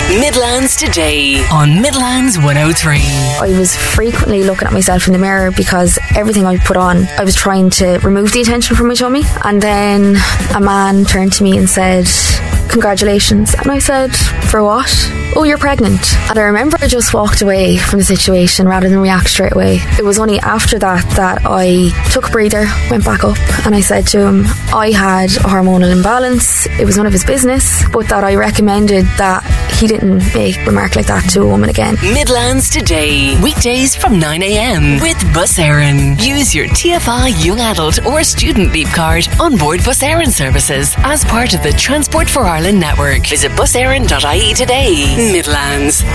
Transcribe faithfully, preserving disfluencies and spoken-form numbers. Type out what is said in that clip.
Midlands Today on Midlands one oh three. I was frequently looking at myself in the mirror because everything I put on, I was trying to remove the attention from my tummy. And then a man turned to me and said, "Congratulations." And I said, "For what?" "Oh, you're pregnant." And I remember I just walked away from the situation rather than react straight away. It was only after that that I took a breather, went back up, and I said to him I had a hormonal imbalance. It was none of his business, but that I recommended that he didn't make a remark like that to a woman again. Midlands Today, weekdays from nine a.m. with Bus Éireann. Use your T F I Young Adult or Student Leap card on board Bus Éireann services as part of the Transport for Ireland network. Visit bus éireann dot I E today. Midlands.